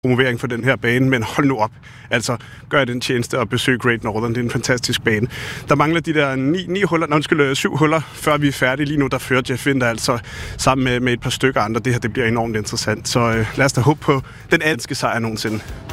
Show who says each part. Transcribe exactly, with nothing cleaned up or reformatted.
Speaker 1: promovering for den her bane, men hold nu op. Altså, gør den tjeneste og besøg Great Northern. Det er en fantastisk bane. Der mangler de der ni, ni huller, nej, undskyld, syv huller, før vi er færdige. Lige nu, der fører Jeff Winter altså sammen med, med et par stykker andre. Det her, det bliver enormt interessant. Så øh, lad os da håbe på den danske sejr nogensinde.